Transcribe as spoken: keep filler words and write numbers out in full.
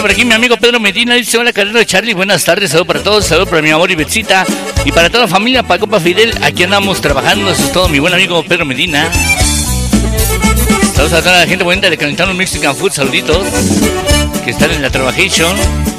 por aquí mi amigo Pedro Medina. Dice: hola, Carrero de Charlie, buenas tardes. Saludos para todos, saludos para mi amor y Betsita. Y para toda la familia, Paco, Pa Fidel. Aquí andamos trabajando, eso es todo, mi buen amigo Pedro Medina. Saludos a toda la gente bonita de Calentando Mexican Food, saluditos que están en la trabajation.